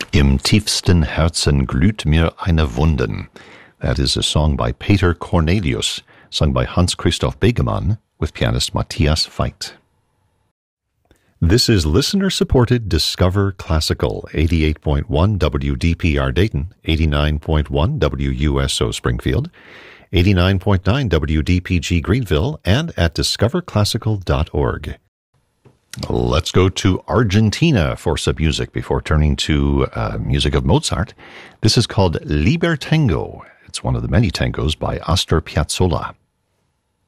Im tiefsten Herzen glüht mir eine Wunden. That is a song by Peter Cornelius, sung by Hans Christoph Begemann with pianist Matthias Veit. This is listener-supported Discover Classical, 88.1 WDPR Dayton, 89.1 WUSO Springfield, 89.9 WDPG Greenville, and at discoverclassical.org. Let's go to Argentina for some music before turning to music of Mozart. This is called Libertango. It's one of the many tangos by Astor Piazzolla.